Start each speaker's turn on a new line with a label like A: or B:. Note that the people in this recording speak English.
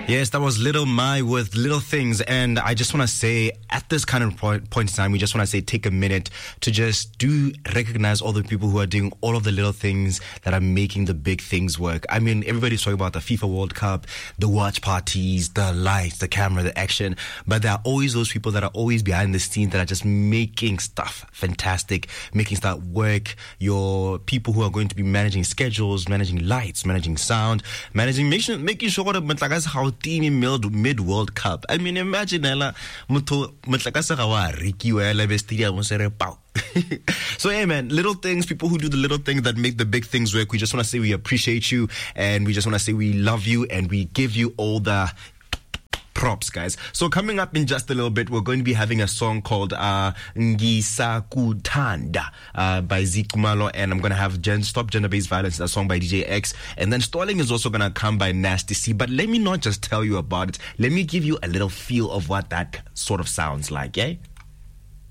A: Yes, that was Little My with Little Things. And I just want to say, at this kind of point in time, we just want to say, take a minute to just recognize all the people who are doing all of the little things that are making the big things work. I mean, everybody's talking about the FIFA World Cup, the watch parties, the lights, the camera, the action. But there are always those people that are always behind the scenes that are just making stuff fantastic, making stuff work. Your people who are going to be managing schedules, managing lights, managing sound, making sure that how team mid World Cup. I mean, imagine so hey man, little things, people who do the little things that make the big things work. We just want to say we appreciate you, and we just want to say we love you, and we give you all the props, guys. So coming up in just a little bit, we're going to be having a song called Ngisakutanda by Zeke Kumalo, and I'm going to have Stop Gender-Based Violence, a song by DJ X, and then Stalling is also going to come by Nasty C. But let me not just tell you about it, let me give you a little feel of what that sort of sounds like, yeah?